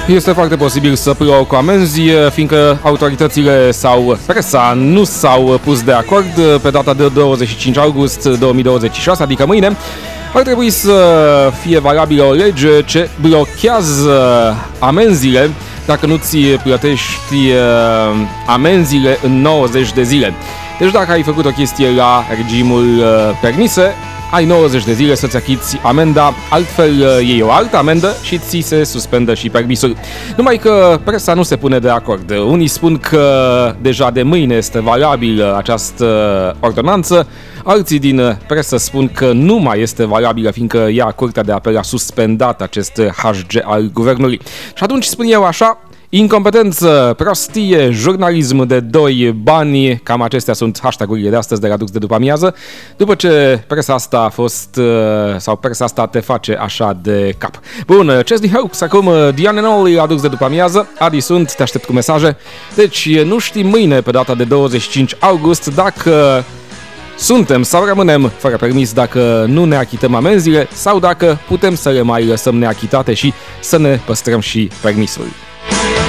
este foarte posibil să plouă cu amenzi, fiindcă autoritățile sau presa nu s-au pus de acord pe data de 25 august 2026, adică mâine. Ar trebui să fie valabilă o lege ce blochează amenziile dacă nu ți plătești amenziile în 90 de zile. Deci dacă ai făcut o chestie la regimul permise, ai 90 de zile să-ți achiți amenda, altfel iei o altă amendă și ți se suspendă și permisul. Numai că presa nu se pune de acord. Unii spun că deja de mâine este valabilă această ordonanță, alții din presă spun că nu mai este valabilă, fiindcă Curtea de Apel a suspendat acest HG al guvernului. Și atunci spun eu așa: incompetență, prostie, jurnalism de doi bani, cam acestea sunt hashtag-urile de astăzi de la Dux de după amiază, după ce presa asta a fost, sau presa asta te face așa de cap. Bun, Chesney Hawks, acum Diane Nolly la Dux de după amiază, Adi sunt, te aștept cu mesaje. Deci nu știm mâine, pe data de 25 august, dacă suntem sau rămânem fără permis dacă nu ne achităm amenziile sau dacă putem să le mai lăsăm neachitate și să ne păstrăm și permisul.